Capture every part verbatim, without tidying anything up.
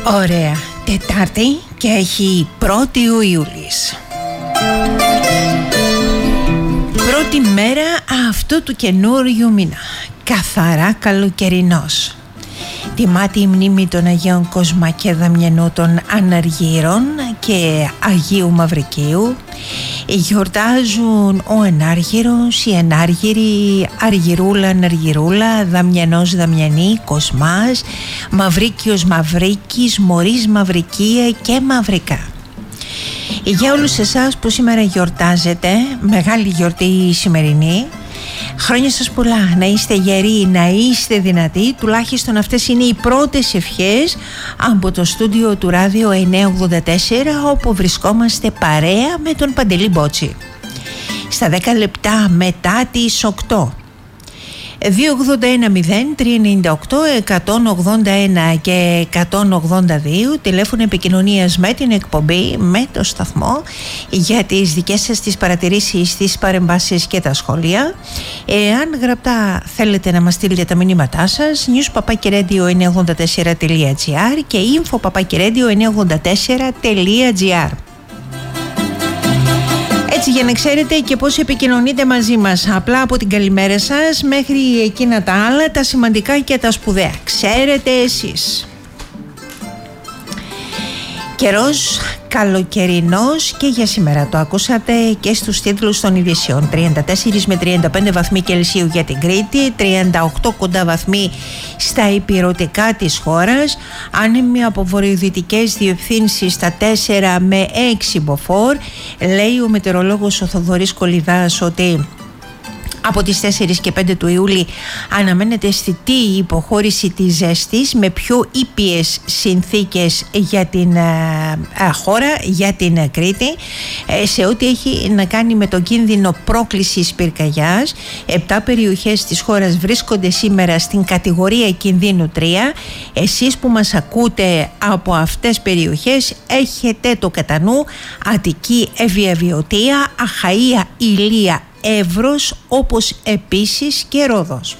Ωραία, Τετάρτη και έχει πρώτη ο Ιούλης. Πρώτη μέρα αυτού του καινούριου μήνα. Καθαρά καλοκαιρινός. Τιμάται η μνήμη των Αγίων Κοσμά και Δαμιανού των Αναργύρων και Αγίου Μαυρικίου. Γιορτάζουν ο Ενάργυρος, η Ενάργυρη, Αργυρούλα, Αναργυρούλα, Δαμιανός, Δαμιανή, Κοσμάς, Μαυρίκιος, Μαυρίκης, Μωρής, Μαυρικία και Μαυρικά. Για όλους εσάς που σήμερα γιορτάζετε, μεγάλη γιορτή η σημερινή, χρόνια σας πολλά, να είστε γεροί, να είστε δυνατοί, τουλάχιστον αυτές είναι οι πρώτες ευχές από το στούντιο του Ράδιο εννιακόσια ογδόντα τέσσερα, όπου βρισκόμαστε παρέα με τον Παντελή Μπότσι. Στα δέκα λεπτά μετά τις οκτώ. δύο ογδόντα ένα μηδέν τρία εννιά οκτώ εκατόν ογδόντα ένα και εκατόν ογδόντα δύο, τηλέφωνο επικοινωνίας με την εκπομπή, με το σταθμό, για τις δικές σας τις παρατηρήσεις, τις παρεμβάσεις και τα σχόλια. Εάν γραπτά θέλετε να μας στείλετε τα μηνύματά σας, news παπάκι radio εννιακόσια ογδόντα τέσσερα τελεία τζι άρ και info παπάκι radio εννιακόσια ογδόντα τέσσερα τελεία τζι άρ. Έτσι, για να ξέρετε και πώς επικοινωνείτε μαζί μας, απλά από την καλημέρα σας μέχρι εκείνα τα άλλα, τα σημαντικά και τα σπουδαία. Ξέρετε εσείς. Καιρός καλοκαιρινός και για σήμερα, το ακούσατε και στους τίτλους των ειδησιών. τριάντα τέσσερα με τριάντα πέντε βαθμοί Κελσίου για την Κρήτη, τριάντα οκτώ κοντά βαθμοί στα ηπειρωτικά της χώρας, άνεμοι από βορειοδυτικές διευθύνσεις στα τέσσερα με έξι μποφόρ. Λέει ο μετεωρολόγος ο Θοδωρής Κολιδάς ότι από τις τέσσερις και πέντε του Ιούλη αναμένεται αισθητή η υποχώρηση της ζέστης με πιο ήπιες συνθήκες για την α, α, χώρα, για την Κρήτη, ε, σε ό,τι έχει να κάνει με το κίνδυνο πρόκλησης πυρκαγιάς. Επτά περιοχές της χώρας βρίσκονται σήμερα στην κατηγορία κινδύνου τρία. Εσείς που μας ακούτε από αυτές περιοχές έχετε το κατά νου Αττική, Εύβοια, Βιωτία, Αχαΐα, Ηλία, Εύρος, όπως επίσης και Ρόδος.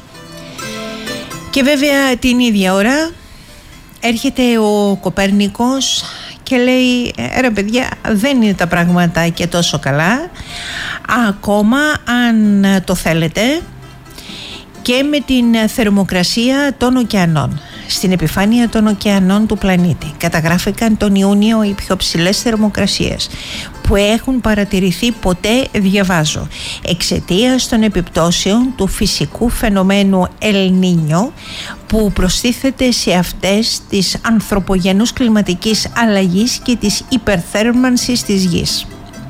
Και βέβαια την ίδια ώρα έρχεται ο Κοπέρνικος και λέει ρε παιδιά, δεν είναι τα πράγματα και τόσο καλά ακόμα, αν το θέλετε, και με την θερμοκρασία των ωκεανών. Στην επιφάνεια των ωκεανών του πλανήτη καταγράφηκαν τον Ιούνιο οι πιο ψηλές θερμοκρασίες που έχουν παρατηρηθεί ποτέ, διαβάζω, εξαιτίας των επιπτώσεων του φυσικού φαινομένου El Niño, που προστίθεται σε αυτές της ανθρωπογενούς κλιματικής αλλαγής και της υπερθέρμανσης της γης.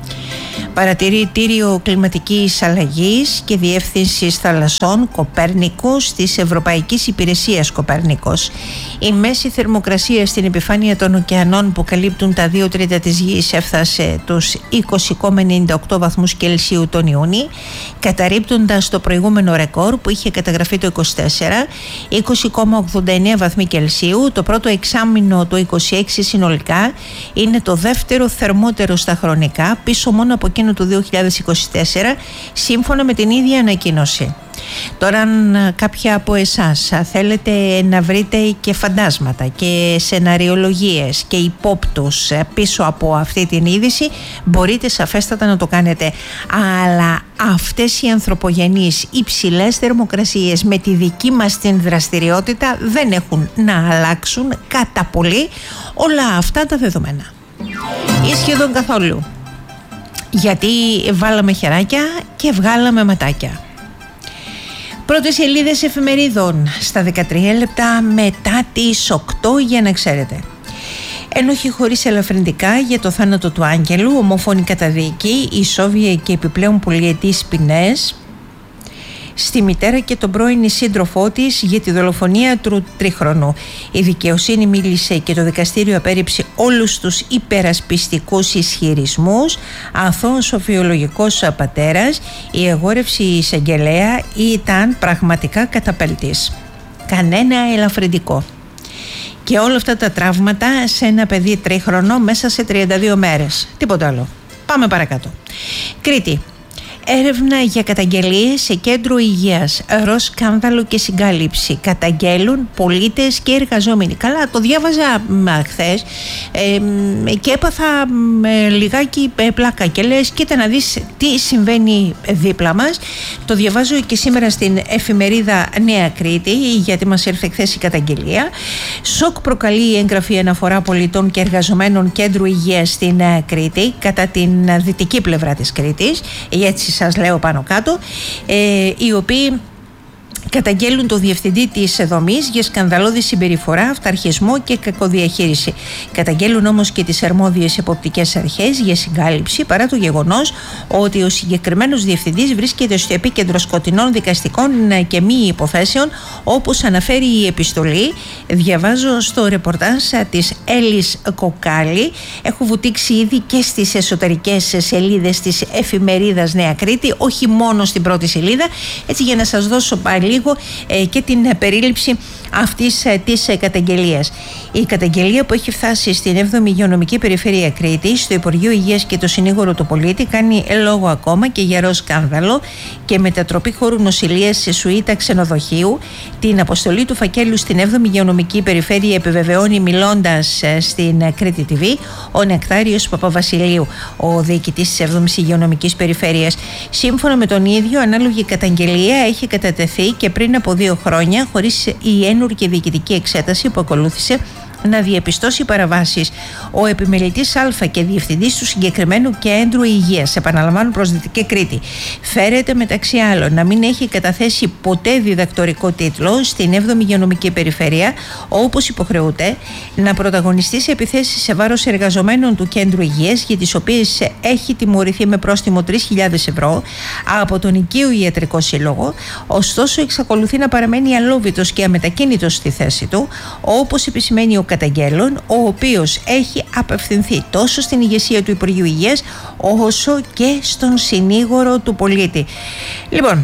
Παρατηρητήριο κλιματικής αλλαγής και διεύθυνσης θαλασσών Κοπέρνικος της Ευρωπαϊκής Υπηρεσίας Κοπέρνικος. Η μέση θερμοκρασία στην επιφάνεια των ωκεανών που καλύπτουν τα δύο τρίτα της γης έφτασε τους είκοσι κόμμα ενενήντα οκτώ βαθμούς Κελσίου τον Ιούνιο, καταρρίπτοντας το προηγούμενο ρεκόρ που είχε καταγραφεί το είκοσι τέσσερα, είκοσι κόμμα ογδόντα εννέα βαθμοί Κελσίου. Το πρώτο εξάμηνο το είκοσι έξι συνολικά είναι το δεύτερο θερμότερο στα χρονικά, πίσω μόνο από εκείνο του δύο χιλιάδες είκοσι τέσσερα, σύμφωνα με την ίδια ανακοίνωση. Τώρα, αν κάποια από εσάς θέλετε να βρείτε και φαντάσματα και σεναριολογίες και υπόπτους πίσω από αυτή την είδηση, μπορείτε σαφέστατα να το κάνετε. Αλλά αυτές οι ανθρωπογενείς υψηλές θερμοκρασίες με τη δική μας την δραστηριότητα δεν έχουν να αλλάξουν κατά πολύ όλα αυτά τα δεδομένα. Ή σχεδόν καθόλου. Γιατί βάλαμε χεράκια και βγάλαμε ματάκια. Πρώτες σελίδες εφημερίδων στα δεκατρία λεπτά μετά τις οκτώ, για να ξέρετε. Ένοχοι χωρίς ελαφρυντικά για το θάνατο του Άγγελου, ομόφωνη καταδίκη, ισόβια και επιπλέον πολυετής ποινές στη μητέρα και τον πρώην σύντροφό της για τη δολοφονία του τρίχρονου. Η δικαιοσύνη μίλησε και το δικαστήριο απέρριψε όλους τους υπερασπιστικούς ισχυρισμούς. Αθώος σοφιολογικός πατέρας, η αγόρευση εισαγγελέα ήταν πραγματικά καταπελτής. Κανένα ελαφρυντικό. Και όλα αυτά τα τραύματα σε ένα παιδί τρίχρονο μέσα σε τριάντα δύο μέρες. Τίποτα άλλο. Πάμε παρακάτω. Κρήτη. έρευνα για καταγγελίες σε κέντρο υγείας, ροζ σκάνδαλο και συγκάλυψη. Καταγγέλουν πολίτες και εργαζόμενοι. Καλά, το διάβαζα χθες ε, και έπαθα ε, λιγάκι ε, πλάκα και λες κοίτα να δεις τι συμβαίνει δίπλα μας. Το διαβάζω και σήμερα στην εφημερίδα Νέα Κρήτη, γιατί μας ήρθε χθες η καταγγελία. Σοκ προκαλεί η έγγραφη αναφορά πολιτών και εργαζομένων κέντρου υγείας στην Κρήτη, κατά την δυτική πλευρά της Κρήτης, έτσι σας λέω πάνω κάτω, ε, οι οποίοι καταγγέλουν το διευθυντή της δομής για σκανδαλώδη συμπεριφορά, αυταρχισμό και κακοδιαχείριση. Καταγγέλουν όμως και τις αρμόδιες εποπτικές αρχές για συγκάλυψη, παρά το γεγονός ότι ο συγκεκριμένος διευθυντής βρίσκεται στο επίκεντρο σκοτεινών δικαστικών και μη υποθέσεων, όπως αναφέρει η επιστολή. Διαβάζω στο ρεπορτάζ της Έλλης Κοκάλη. Έχω βουτήξει ήδη και στις εσωτερικές σελίδες της εφημερίδας Νέα Κρήτη, όχι μόνο στην πρώτη σελίδα, έτσι για να σας δώσω πάλι λίγο ε, και την περίληψη αυτής ε, της ε, καταγγελίας. Η καταγγελία που έχει φτάσει στην έβδομη Υγειονομική Περιφέρεια Κρήτης, στο Υπουργείο Υγείας και το Συνήγορο του Πολίτη, κάνει λόγο ακόμα και για ροζ σκάνδαλο και μετατροπή χώρου νοσηλείας σε σουίτα ξενοδοχείου. Την αποστολή του φακέλου στην έβδομη Υγειονομική Περιφέρεια επιβεβαιώνει, μιλώντας ε, στην Κρήτη τι βι, ο Νεκτάριος Παπαβασιλείου, ο διοικητής της έβδομης Υγειονομικής Περιφέρειας. Σύμφωνα με τον ίδιο, ανάλογη καταγγελία έχει κατατεθεί και πριν από δύο χρόνια, χωρίς η ένουρκη διοικητική εξέταση που ακολούθησε να διαπιστώσει παραβάσεις. Ο επιμελητής Α και διευθυντής του συγκεκριμένου κέντρου υγείας, επαναλαμβάνω προς Δυτική Κρήτη, φέρεται μεταξύ άλλων να μην έχει καταθέσει ποτέ διδακτορικό τίτλο στην έβδομη Υγειονομική Περιφέρεια, όπως υποχρεούται, να πρωταγωνιστεί σε επιθέσεις σε βάρος εργαζομένων του κέντρου υγείας, για τις οποίες έχει τιμωρηθεί με πρόστιμο τρεις χιλιάδες ευρώ από τον Οικείο Ιατρικό Σύλλογο. Ωστόσο, εξακολουθεί να παραμένει αλόβητος και αμετακίνητος στη θέση του, όπως επισημαίνει ο καταγγέλων, ο οποίος έχει απευθυνθεί τόσο στην ηγεσία του Υπουργείου Υγείας όσο και στον συνήγορο του πολίτη. Λοιπόν,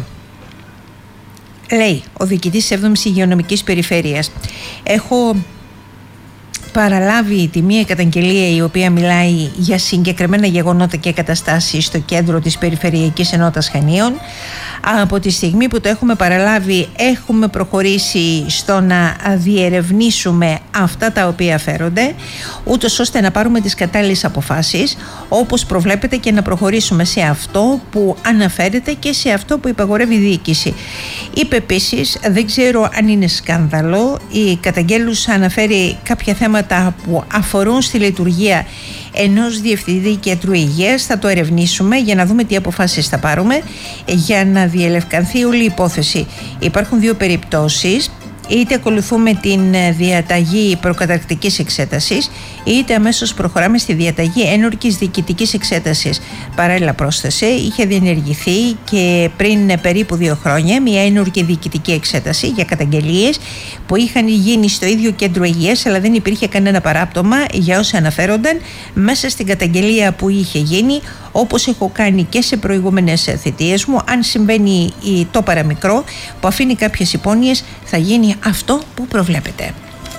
λέει ο διοικητής της έβδομης Υγειονομικής Περιφέρειας, έχω παραλάβει τη μία καταγγελία η οποία μιλάει για συγκεκριμένα γεγονότα και καταστάσεις στο κέντρο της Περιφερειακής Ενότητας Χανίων. Από τη στιγμή που το έχουμε παραλάβει, έχουμε προχωρήσει στο να διερευνήσουμε αυτά τα οποία φέρονται, ούτως ώστε να πάρουμε τις κατάλληλες αποφάσεις, όπως προβλέπεται, και να προχωρήσουμε σε αυτό που αναφέρεται και σε αυτό που υπαγορεύει η διοίκηση. Είπε επίσης, δεν ξέρω αν είναι σκάνδαλο, η καταγγέλουσα αναφέρει κάποια θέματα που αφορούν στη λειτουργία ενός διευθυντή κέντρου υγείας. Θα το ερευνήσουμε για να δούμε τι αποφάσεις θα πάρουμε για να διελευκανθεί όλη η υπόθεση. Υπάρχουν δύο περιπτώσεις: είτε ακολουθούμε την διαταγή προκαταρκτικής εξέτασης, είτε αμέσως προχωράμε στη διαταγή ένορκης διοικητικής εξέτασης. Παράλληλα, πρόσθεσε, είχε διενεργηθεί και πριν περίπου δύο χρόνια μια ένορκη διοικητική εξέταση για καταγγελίες που είχαν γίνει στο ίδιο κέντρο υγείας, αλλά δεν υπήρχε κανένα παράπτωμα για όσα αναφέρονταν μέσα στην καταγγελία που είχε γίνει, όπως έχω κάνει και σε προηγούμενες θητείες μου. Αν συμβαίνει το παραμικρό που αφήνει κάποιες υπόνοιες, θα γίνει αυτό που προβλέπετε.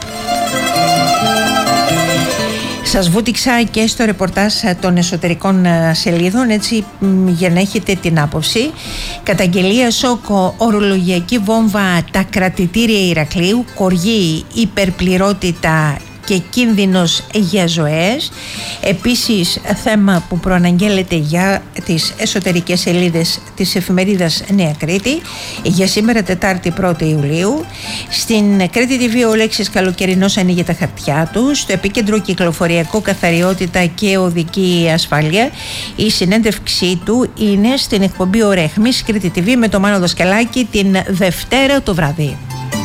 Σας βούτυξα και στο ρεπορτάζ των εσωτερικών σελίδων, έτσι για να έχετε την άποψη. Καταγγελία σοκ, ορολογιακή βόμβα, τα κρατητήρια Ηρακλείου, κοργή, υπερπληρότητα και κίνδυνος για ζωές. Επίσης, θέμα που προαναγγέλλεται για τις εσωτερικές σελίδες της εφημερίδας Νέα Κρήτη για σήμερα, Τετάρτη πρώτη Ιουλίου. Στην Κρήτη τι βι ο Λέξης Καλοκαιρινός ανοίγει τα χαρτιά του. Στο επίκεντρο κυκλοφοριακό, καθαριότητα και οδική ασφάλεια. Η συνέντευξή του είναι στην εκπομπή Ο Ρέχμης, Κρήτη τι βι, με το Μάνο Δασκαλάκη, την Δευτέρα το βράδυ.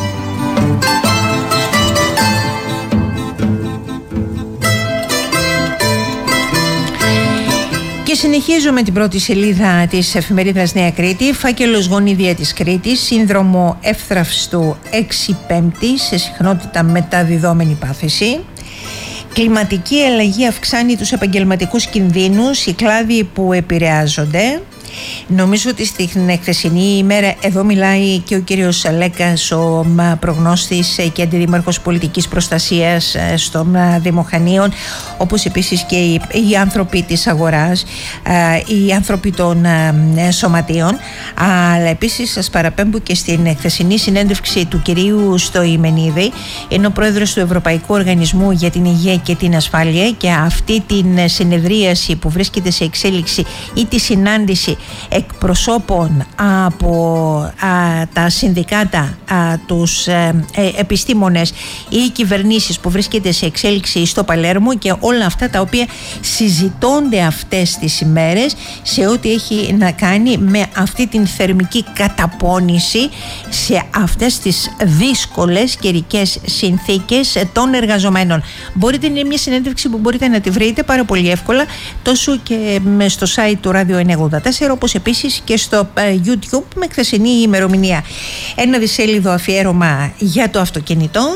Και συνεχίζω με την πρώτη σελίδα της εφημερίδας Νέα Κρήτη. Φάκελος γονίδια της Κρήτης, σύνδρομο εύθραυστου έξι πέμπτη σε συχνότητα μεταδιδόμενη πάθηση. Κλιματική αλλαγή αυξάνει τους επαγγελματικούς κινδύνους, οι κλάδοι που επηρεάζονται. Νομίζω ότι στην χθεσινή ημέρα εδώ μιλάει και ο κύριος Λέκας, ο προγνώστης και αντιδήμαρχος πολιτικής προστασίας των Δημοχανίων, όπως επίσης και οι, οι άνθρωποι της αγοράς, οι άνθρωποι των σωματείων. Αλλά επίσης σας παραπέμπω και στην χθεσινή συνέντευξη του κυρίου Στοημενίδη, είναι ο πρόεδρος του Ευρωπαϊκού Οργανισμού για την Υγεία και την Ασφάλεια, και αυτή την συνεδρίαση που βρίσκεται σε εξέλιξη ή τη συνάντηση εκπροσώπων από α, τα συνδικάτα, α, τους ε, ε, επιστήμονες ή κυβερνήσεις που βρίσκεται σε εξέλιξη στο Παλέρμο, και όλα αυτά τα οποία συζητώνται αυτές τις ημέρες σε ό,τι έχει να κάνει με αυτή την θερμική καταπώνηση σε αυτές τις δύσκολες καιρικές συνθήκες των εργαζομένων. Μπορείτε, είναι μια συνέντευξη που μπορείτε να τη βρείτε πάρα πολύ εύκολα τόσο και στο site του Ράδιο εννιακόσια ογδόντα τέσσερα, όπως επίσης και στο YouTube με χθεσινή ημερομηνία. Ένα δισέλιδο αφιέρωμα για το αυτοκίνητο.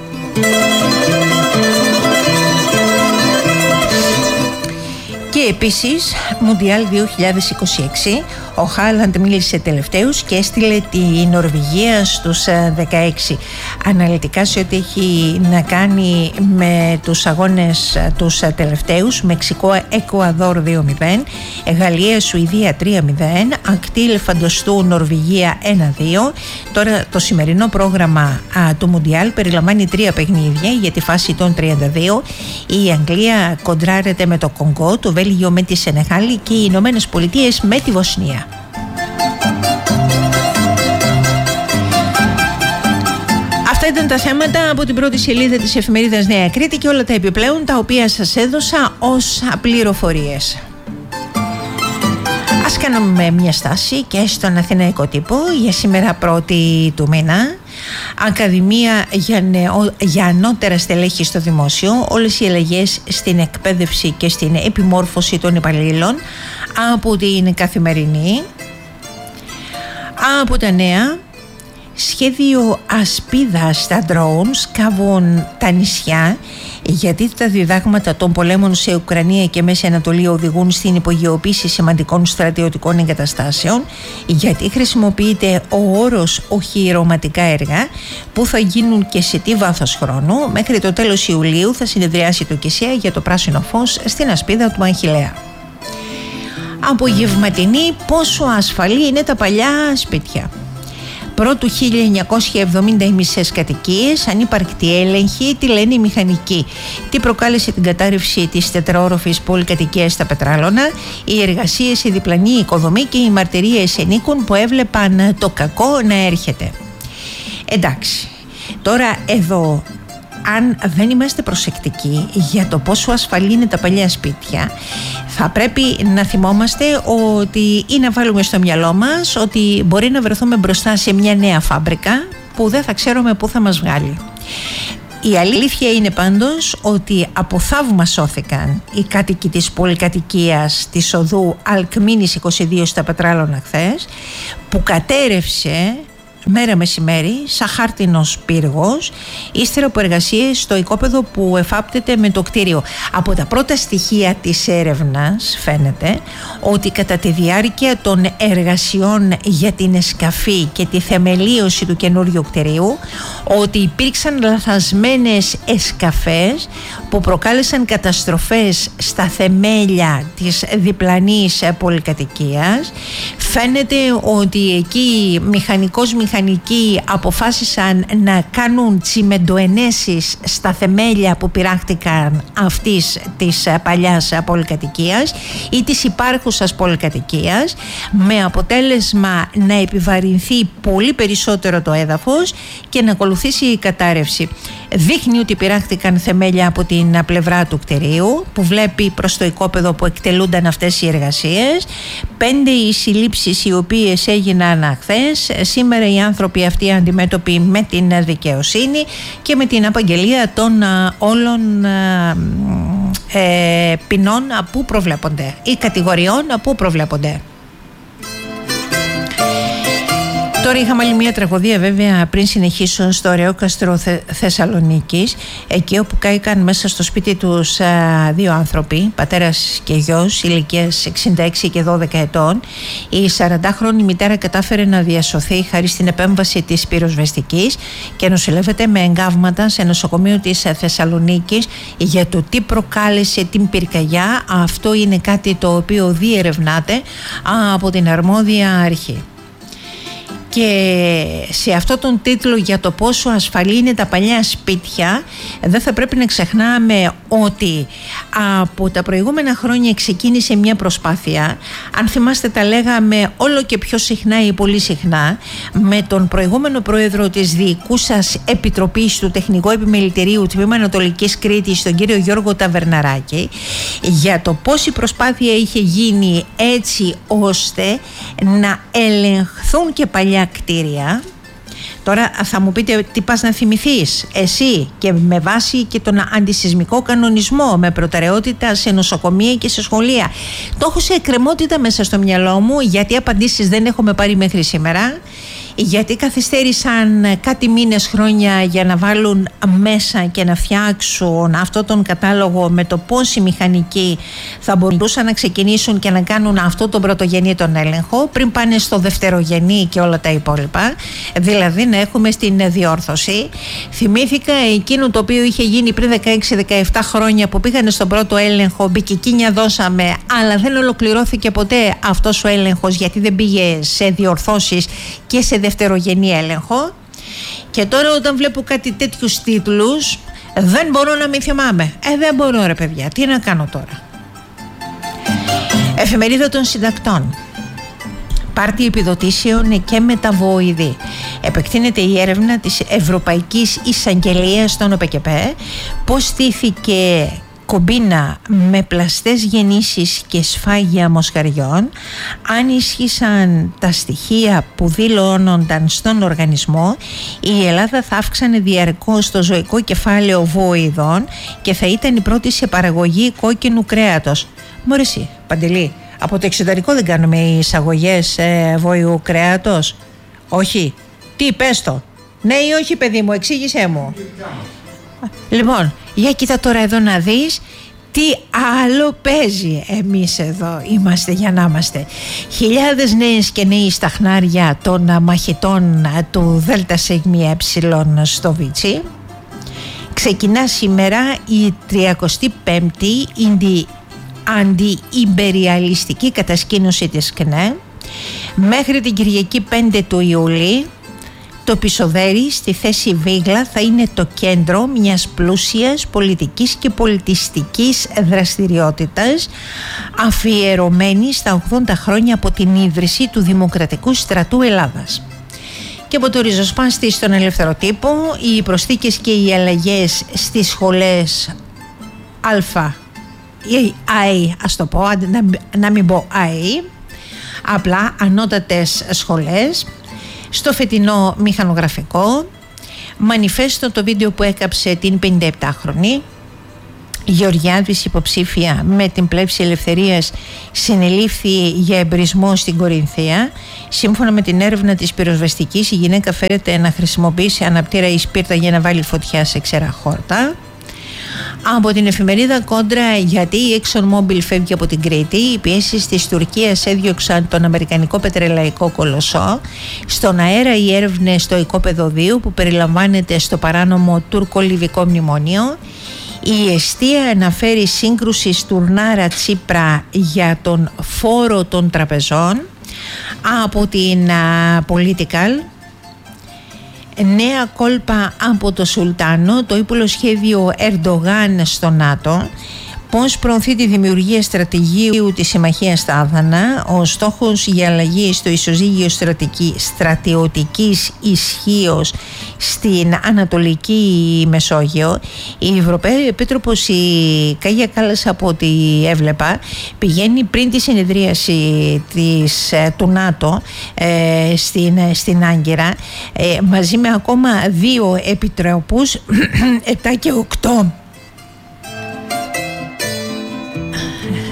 Και επίσης Μουντιάλ δύο χιλιάδες είκοσι έξι, ο Χάλαντ μίλησε τελευταίους και έστειλε τη Νορβηγία στους δεκαέξι. Αναλυτικά σε ό,τι έχει να κάνει με τους αγώνες τους τελευταίους: Μεξικό Εκουαδόρ δύο μηδέν, Γαλλία Σουηδία τρία μηδέν, ακτή Ελεφαντοστού Νορβηγία ένα δύο. Τώρα το σημερινό πρόγραμμα α, του Μουντιάλ περιλαμβάνει τρία παιχνίδια για τη φάση των τριάντα δύο. Η Αγγλία κοντράρεται με το Κονγκό, το Βέλγιο με τη Σενεγάλη και οι Ηνωμένες Πολιτείες με τη Βοσνία. Αυτά ήταν τα θέματα από την πρώτη σελίδα της εφημερίδας Νέα Κρήτη και όλα τα επιπλέον τα οποία σας έδωσα ως πληροφορίες. Ας κάνουμε μια στάση και στον αθηναϊκό τύπο για σήμερα πρώτη του μήνα. Ακαδημία για, νεο, για ανώτερα στελέχη στο δημόσιο, όλες οι αλλαγές στην εκπαίδευση και στην επιμόρφωση των υπαλλήλων από την Καθημερινή. Από τα νέα, σχέδιο ασπίδα στα drones κάβουν τα νησιά, γιατί τα διδάγματα των πολέμων σε Ουκρανία και Μέση Ανατολή οδηγούν στην υπογειοποίηση σημαντικών στρατιωτικών εγκαταστάσεων, γιατί χρησιμοποιείται ο όρος οχυρωματικά έργα που θα γίνουν και σε τι βάθος χρόνου. Μέχρι το τέλος Ιουλίου θα συνεδριάσει το ΚΕΣΙΑ για το πράσινο φως στην ασπίδα του Αγχιλέα. Απογευματινή, πόσο ασφαλή είναι τα παλιά σπίτια. Πρώτου χίλια εννιακόσια εβδομήντα οι μισές κατοικίες, ανύπαρκτη έλεγχη, τι λένε οι μηχανικοί. Τι προκάλεσε την κατάρρευση της τετραόροφης πολυκατοικίας στα Πετράλωνα, οι εργασίες, η διπλανή οικοδομή και οι μαρτυρίες ενίκων που έβλεπαν το κακό να έρχεται. Εντάξει, τώρα εδώ, αν δεν είμαστε προσεκτικοί για το πόσο ασφαλή είναι τα παλιά σπίτια, θα πρέπει να θυμόμαστε ότι ή να βάλουμε στο μυαλό μας ότι μπορεί να βρεθούμε μπροστά σε μια νέα φάμπρικα που δεν θα ξέρουμε πού θα μας βγάλει. Η αλήθεια είναι πάντως ότι από θαύμα σώθηκαν οι κάτοικοι της πολυκατοικίας της οδού Αλκμίνης είκοσι δύο στα Πετράλωνα χθες, που κατέρευσε μέρα μεσημέρι σαν χάρτινος πύργος ύστερα από εργασίες στο οικόπεδο που εφάπτεται με το κτίριο. Από τα πρώτα στοιχεία της έρευνας φαίνεται ότι κατά τη διάρκεια των εργασιών για την εσκαφή και τη θεμελίωση του καινούριου κτιρίου, ότι υπήρξαν λαθασμένες εσκαφές που προκάλεσαν καταστροφές στα θεμέλια της διπλανής πολυκατοικίας. Φαίνεται ότι εκεί μηχανικός μηχανικοί αποφάσισαν να κάνουν τσιμεντοενέσεις στα θεμέλια που πειράχτηκαν αυτής της παλιάς πολυκατοικίας ή της υπάρχουσας πολυκατοικίας, με αποτέλεσμα να επιβαρυνθεί πολύ περισσότερο το έδαφος και να ακολουθήσει η κατάρρευση. Δείχνει ότι πειράχτηκαν θεμέλια από την πλευρά του κτηρίου που βλέπει προς το οικόπεδο που εκτελούνταν αυτές οι εργασίες. Πέντε οι συλλήψεις οι οποίες έγιναν χθες. Σήμερα οι άνθρωποι αυτοί αντιμέτωποι με την δικαιοσύνη και με την απαγγελία των όλων ε, ποινών που προβλέπονται ή κατηγοριών που προβλέπονται. Τώρα είχαμε άλλη μια τραγωδία βέβαια πριν συνεχίσω στο Ρεόκαστρο Θε, Θεσσαλονίκης, εκεί όπου κάηκαν μέσα στο σπίτι τους α, δύο άνθρωποι, πατέρας και γιος ηλικίας εξήντα έξι και δώδεκα ετών. Η σαραντάχρονη μητέρα κατάφερε να διασωθεί χάρη στην επέμβαση της πυροσβεστικής και νοσηλεύεται με εγκάβματα σε νοσοκομείο της Θεσσαλονίκης. Για το τι προκάλεσε την πυρκαγιά, αυτό είναι κάτι το οποίο διερευνάται από την αρμόδια αρχή. Και σε αυτό τον τίτλο για το πόσο ασφαλή είναι τα παλιά σπίτια, δεν θα πρέπει να ξεχνάμε ότι από τα προηγούμενα χρόνια ξεκίνησε μια προσπάθεια, αν θυμάστε τα λέγαμε όλο και πιο συχνά ή πολύ συχνά, με τον προηγούμενο πρόεδρο της Διοικούσας Επιτροπής του Τεχνικού Επιμελητηρίου Τμήμα Ανατολικής Κρήτης, τον κύριο Γιώργο Ταβερναράκη, για το πώς η προσπάθεια είχε γίνει έτσι ώστε να ελεγχθούν και παλιά κτίρια. Τώρα θα μου πείτε τι πας να θυμηθείς εσύ, και με βάση και τον αντισυσμικό κανονισμό με προτεραιότητα σε νοσοκομεία και σε σχολεία. Το έχω σε εκκρεμότητα μέσα στο μυαλό μου, γιατί απαντήσεις δεν έχουμε πάρει μέχρι σήμερα, γιατί καθυστέρησαν κάτι μήνες, χρόνια για να βάλουν μέσα και να φτιάξουν αυτό τον κατάλογο με το πώς οι μηχανικοί θα μπορούσαν να ξεκινήσουν και να κάνουν αυτό τον πρωτογενή τον έλεγχο πριν πάνε στο δευτερογενή και όλα τα υπόλοιπα, δηλαδή να έχουμε στην διόρθωση. Θυμήθηκα εκείνο το οποίο είχε γίνει πριν δεκαέξι δεκαεπτά χρόνια που πήγανε στον πρώτο έλεγχο, μπικικίνια δώσαμε, αλλά δεν ολοκληρώθηκε ποτέ αυτός ο έλεγχος γιατί δεν πήγε σε διορθώσεις και σε δευτερογενή έλεγχο. Και τώρα όταν βλέπω κάτι τέτοιους τίτλους δεν μπορώ να μην θυμάμαι. Ε δεν μπορώ ρε παιδιά, τι να κάνω τώρα. Εφημερίδα των συντακτών. Πάρτι επιδοτήσεων και μεταβοηδή. Επεκτείνεται η έρευνα της Ευρωπαϊκής Εισαγγελίας στον ΟΠΕΚΕΠΕ. Πώς στήθηκε κομπίνα με πλαστές γεννήσεις και σφάγια μοσχαριών, αν ίσχυσαν τα στοιχεία που δηλώνονταν στον οργανισμό, η Ελλάδα θα αύξανε διαρκώς το ζωικό κεφάλαιο βοηδών και θα ήταν η πρώτη σε παραγωγή κόκκινου κρέατος. Μωρέ εσύ, Παντελή, από το εξωτερικό δεν κάνουμε εισαγωγές ε, βόηου κρέατος? Όχι. Τι, πες το. Ναι ή όχι παιδί μου, εξήγησέ μου. Λοιπόν, για κοίτα τώρα εδώ να δεις τι άλλο παίζει. Εμείς εδώ είμαστε για να είμαστε. Χιλιάδες νέες και νέοι στα χνάρια των μαχητών του ΔΣΕ στο Βίτσι. Ξεκινά σήμερα η τριακοστή πέμπτη αντιυμπεριαλιστική κατασκήνωση της ΚΝΕ. Μέχρι την Κυριακή πέντε του Ιουλίου το Πισοδέρι στη θέση Βίγλα θα είναι το κέντρο μιας πλούσιας πολιτικής και πολιτιστικής δραστηριότητας αφιερωμένη στα ογδόντα χρόνια από την ίδρυση του Δημοκρατικού Στρατού Ελλάδας. Και από το ριζοσπάστη στον ελεύθερο τύπο, οι προσθήκες και οι αλλαγές στις σχολές Α ή ΑΕ, ας το πω, να, να μην πω ΑΕ, απλά ανώτατες σχολές, στο φετινό μηχανογραφικό. Μανιφέστο το βίντεο που έκαψε την πενηνταεπτάχρονη Γεωργιάδης, υποψήφια με την Πλεύση Ελευθερίας, συνελήφθη για εμπρισμό στην Κορινθία. Σύμφωνα με την έρευνα της πυροσβεστικής, η γυναίκα φέρεται να χρησιμοποιήσει αναπτήρα ή σπίρτα για να βάλει φωτιά σε ξερά χόρτα. Από την εφημερίδα Κόντρα, γιατί η ExxonMobil φεύγει από την Κρήτη, οι πιέσεις της Τουρκίας έδιωξαν τον αμερικανικό πετρελαϊκό κολοσσό. Στον αέρα οι έρευνες στο οικόπεδο δύο που περιλαμβάνεται στο παράνομο τουρκο-λιβικό μνημόνιο. Η Εστία αναφέρει σύγκρουση Στουρνάρα Τσίπρα για τον φόρο των τραπεζών. Από την uh, Political, νέα κόλπα από το Σουλτάνο, το ύπουλο σχέδιο Ερντογάν στο ΝΑΤΟ. Πώς προωθεί τη δημιουργία στρατηγίου της συμμαχίας στα Άδανα, ο στόχος για αλλαγή στο ισοζύγιο στρατιωτικής ισχύως στην Ανατολική Μεσόγειο. Η Ευρωπαϊκή Επίτροπος, η Κάγια Κάλλας, από ό,τι έβλεπα, πηγαίνει πριν τη συνεδρίαση της, του ΝΑΤΟ ε, στην, στην Άγκυρα ε, μαζί με ακόμα δύο επιτρόπους, επτά και οκτώ.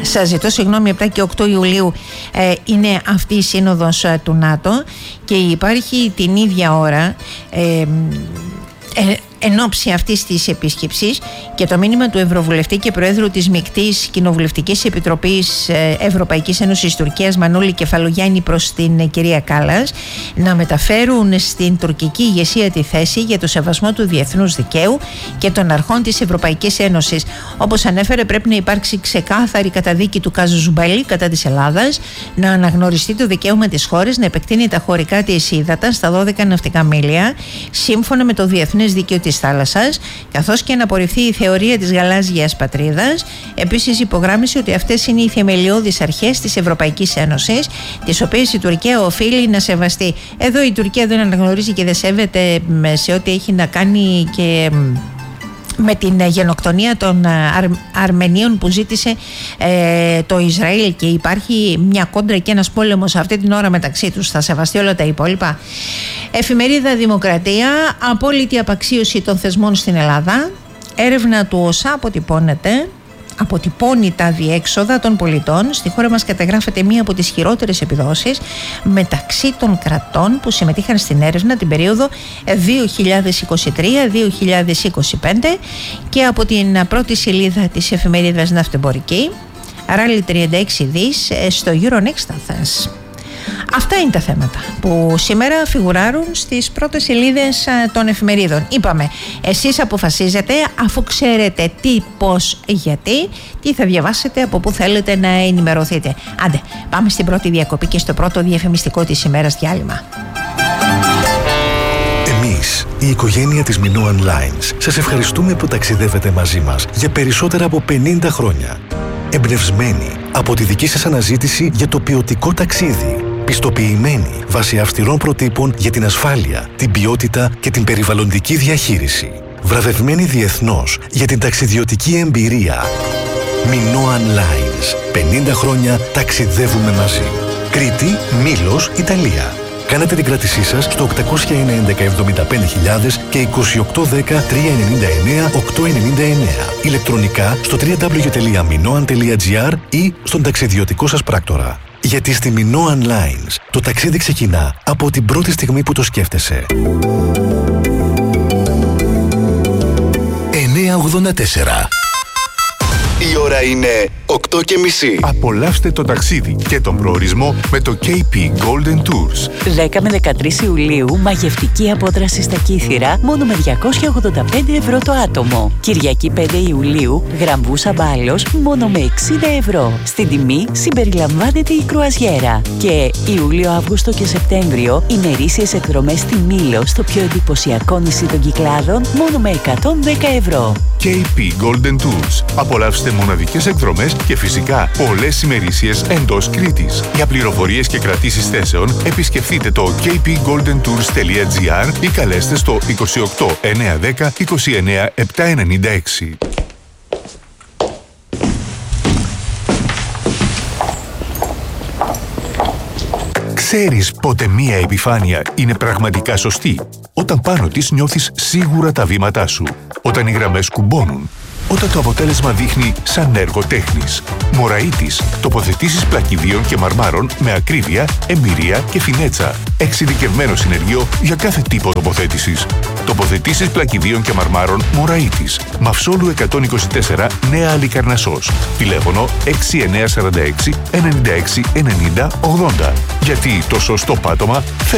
σας ζητώ συγγνώμη, επτά και οκτώ Ιουλίου ε, είναι αυτή η σύνοδος ε, του ΝΑΤΟ και υπάρχει την ίδια ώρα ε, ε, εν ώψη αυτής της επίσκεψης και το μήνυμα του Ευρωβουλευτή και Προέδρου της Μεικτής Κοινοβουλευτικής Επιτροπής Ευρωπαϊκής Ένωσης Τουρκίας Μανούλη Κεφαλογιάννη προς την κυρία Κάλλας να μεταφέρουν στην τουρκική ηγεσία τη θέση για το σεβασμό του διεθνούς δικαίου και των αρχών της Ευρωπαϊκής Ένωσης. Όπως ανέφερε, πρέπει να υπάρξει ξεκάθαρη καταδίκη του κάζου Ζουμπέλη κατά της Ελλάδας, να αναγνωριστεί το δικαίωμα της χώρας να επεκτείνει τα χωρικά της ύδατα στα δώδεκα ναυτικά μίλια σύμφωνα με το διεθνές δίκαιο της θάλασσας, καθώς και να απορριφθεί η θεωρία της γαλάζιας πατρίδας. Επίσης, υπογράμμισε ότι αυτές είναι οι θεμελιώδεις αρχές της Ευρωπαϊκής Ένωσης, τις οποίες η Τουρκία οφείλει να σεβαστεί. Εδώ η Τουρκία δεν αναγνωρίζει και δεν σέβεται σε ό,τι έχει να κάνει και με την γενοκτονία των Αρ, Αρμενίων που ζήτησε ε, το Ισραήλ, και υπάρχει μια κόντρα και ένας πόλεμος αυτή την ώρα μεταξύ τους. Θα σεβαστεί όλα τα υπόλοιπα. Εφημερίδα Δημοκρατία. Απόλυτη απαξίωση των θεσμών στην Ελλάδα. Έρευνα του ΟΣΑ αποτυπώνεται. Αποτυπώνει τα διέξοδα των πολιτών. Στη χώρα μας καταγράφεται μία από τις χειρότερες επιδόσεις μεταξύ των κρατών που συμμετείχαν στην έρευνα την περίοδο δύο χιλιάδες είκοσι τρία με δύο χιλιάδες είκοσι πέντε, και από την πρώτη σελίδα της εφημερίδας Ναυτεμπορική, ράλι τριάντα έξι δις στο Euronext Athens. Αυτά είναι τα θέματα που σήμερα φιγουράρουν στις πρώτες σελίδες των εφημερίδων. Είπαμε, εσείς αποφασίζετε, αφού ξέρετε τι, πώς, γιατί, τι θα διαβάσετε, από πού θέλετε να ενημερωθείτε. Άντε, πάμε στην πρώτη διακοπή και στο πρώτο διαφημιστικό της ημέρας διάλειμμα. Εμείς, η οικογένεια της Minoan Lines, σας ευχαριστούμε που ταξιδεύετε μαζί μας για περισσότερα από πενήντα χρόνια. Εμπνευσμένοι από τη δική σας αναζήτηση για το ποιοτικό ταξίδι. Πιστοποιημένοι βάσει αυστηρών προτύπων για την ασφάλεια, την ποιότητα και την περιβαλλοντική διαχείριση. Βραβευμένοι διεθνώς για την ταξιδιωτική εμπειρία. Minoan Lines. πενήντα χρόνια ταξιδεύουμε μαζί. Κρήτη, Μήλος, Ιταλία. Κάνετε την κράτησή σας στο οκτακόσια ενενήντα εβδομήντα πέντε χιλιάδες και είκοσι οκτώ δέκα τριακόσια ενενήντα εννέα οκτακόσια ενενήντα εννέα. Ηλεκτρονικά στο double-u double-u double-u τελεία minoan τελεία gr ή στον ταξιδιωτικό σας πράκτορα. Γιατί στη Minoan Lines το ταξίδι ξεκινά από την πρώτη στιγμή που το σκέφτεσαι. εννιακόσια ογδόντα τέσσερα. Η ώρα είναι οκτώ και μισή. Απολαύστε το ταξίδι και τον προορισμό με το κέι πι Golden Tours. δέκα με δεκατρείς Ιουλίου, μαγευτική απόδραση στα Κύθυρα, μόνο με διακόσια ογδόντα πέντε ευρώ το άτομο. Κυριακή πέντε Ιουλίου, Γραμβούσα Μπάλος, μόνο με εξήντα ευρώ. Στην τιμή συμπεριλαμβάνεται η κρουαζιέρα. Και Ιούλιο, Αύγουστο και Σεπτέμβριο, ημερήσιες εκδρομές στη Μήλο, στο πιο εντυπωσιακό νησί των Κυκλάδων, μόνο με εκατόν δέκα ευρώ. κέι πι Golden Tours. Απολαύστε μοναδικές εκδρομές και φυσικά πολλές ημερήσιες εντός Κρήτης. Για πληροφορίες και κρατήσεις θέσεων επισκεφτείτε το κέι πι golden tours τελεία gr ή καλέστε στο είκοσι οκτώ εννιακόσια δέκα είκοσι εννέα επτακόσια ενενήντα έξι. Ξέρεις πότε μία επιφάνεια είναι πραγματικά σωστή? Όταν πάνω της νιώθεις σίγουρα τα βήματά σου. Όταν οι γραμμές κουμπώνουν. Όταν το αποτέλεσμα δείχνει σαν έργο τέχνης. Μωραΐτης. Τοποθετήσεις πλακιδίων και μαρμάρων με ακρίβεια, εμπειρία και φινέτσα. Εξειδικευμένο συνεργείο για κάθε τύπο τοποθέτησης. Τοποθετήσεις πλακιδίων και μαρμάρων Μωραΐτης. Μαυσόλου εκατόν είκοσι τέσσερα, Νέα Αλικαρνασσός. Τηλέφωνο έξι εννιά τέσσερα έξι ενενήντα έξι ενενήντα ογδόντα. Γιατί το σωστό πάτωμα